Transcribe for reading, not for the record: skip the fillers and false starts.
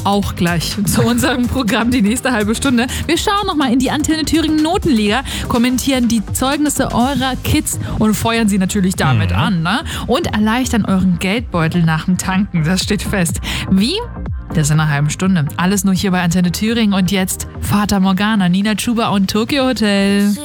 auch gleich zu unserem Programm die nächste halbe Stunde. Wir schauen nochmal in die Antenne Thüringen Notenliga, kommentieren die Zeugnisse eurer Kids und feuern sie natürlich damit an, ne? Und erleichtern euren Geldbeutel nach dem Tanken. Das steht fest. Wie? Das in einer halben Stunde. Alles nur hier bei Antenne Thüringen und jetzt Fata Morgana, Nina Chuba und Tokyo Hotel.